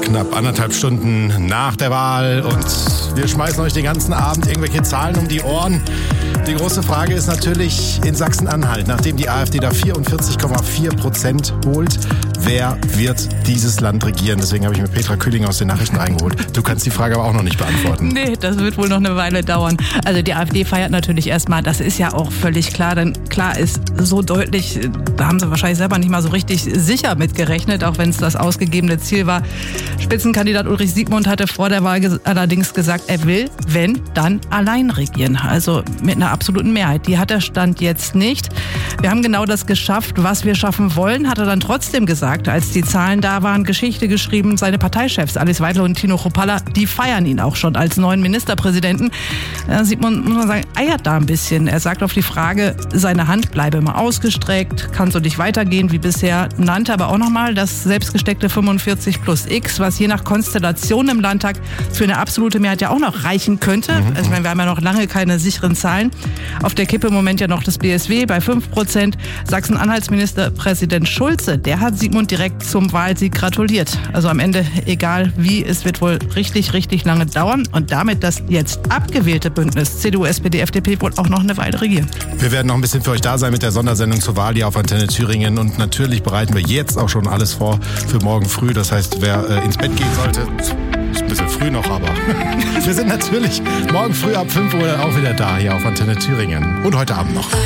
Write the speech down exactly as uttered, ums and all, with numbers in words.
knapp anderthalb Stunden nach der Wahl und wir schmeißen euch den ganzen Abend irgendwelche Zahlen um die Ohren. Die große Frage ist natürlich in Sachsen-Anhalt, nachdem die AfD da vierundvierzig Komma vier Prozent holt, wer wird dieses Land regieren? Deswegen habe ich mir Petra Kühling aus den Nachrichten reingeholt. Du kannst die Frage aber auch noch nicht beantworten. Nee, das wird wohl noch eine Weile dauern. Also die AfD feiert natürlich erstmal, das ist ja auch völlig klar, denn klar ist so deutlich, da haben sie wahrscheinlich selber nicht mal so richtig sicher mitgerechnet, auch wenn es das ausgegebene Ziel war. Spitzenkandidat Ulrich Siegmund hatte vor der Wahl ges- allerdings gesagt, er will, wenn, dann allein regieren. Also mit einer absoluten Mehrheit. Die hat der Stand jetzt nicht. Wir haben genau das geschafft, was wir schaffen wollen, hat er dann trotzdem gesagt, als die Zahlen da waren, Geschichte geschrieben. Seine Parteichefs Alice Weidler und Tino Kruppalla, die feiern ihn auch schon als neuen Ministerpräsidenten. Da sieht man, muss man sagen, eiert da ein bisschen. Er sagt auf die Frage, seine Hand bleibe immer ausgestreckt, kann so nicht weitergehen wie bisher, nannte aber auch nochmal das selbstgesteckte fünfundvierzig plus X, was je nach Konstellation im Landtag für eine absolute Mehrheit ja auch noch reichen könnte. Mhm. Also ich meine, wir haben ja noch lange keine sicheren Zahlen. Auf der Kippe im Moment ja noch das B S W bei fünf Prozent. Sachsen-Anhalts-Ministerpräsident Schulze, der hat Siegmund direkt zum Wahlsieg gratuliert. Also am Ende, egal wie, es wird wohl richtig, richtig lange dauern und damit das jetzt abgewählte Bündnis C D U, S P D, F D P wohl auch noch eine Weile regieren. Wir werden noch ein bisschen für euch da sein mit der Sondersendung zur Wahl hier auf Antenne Thüringen und natürlich bereiten wir jetzt auch schon alles vor für morgen früh. Das heißt, wer äh, ins Bett gehen sollte, ist ein bisschen früh noch, aber wir sind natürlich morgen früh ab fünf Uhr auch wieder da hier auf Antenne Thüringen und heute Abend noch.